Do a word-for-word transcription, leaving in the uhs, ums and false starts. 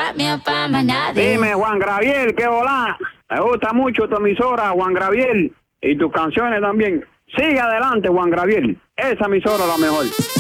mío pa' más nadie. Dime, Juan Gabriel, qué volá. Me gusta mucho tu emisora, Juan Gabriel, y tus canciones también. Sigue adelante, Juan Gabriel. Esa emisora es la mejor.